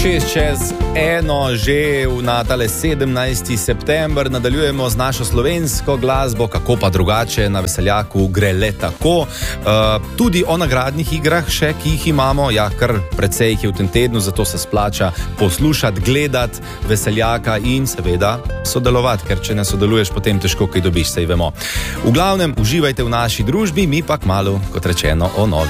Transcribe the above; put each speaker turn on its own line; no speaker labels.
6:01 že na tale 17. september nadaljujemo z našo slovensko glasbo, kako pa drugače, na Veseljaku gre le tako. Tudi o nagradnih igrah še, ki jih imamo, ja, kar precej jih je v tem tednu, zato se splača poslušati, gledati Veseljaka in seveda sodelovati, ker če ne sodeluješ, potem težko kaj dobiš, sej vemo. V glavnem, uživajte v naši družbi, mi pa kmalu, kot rečeno, o novi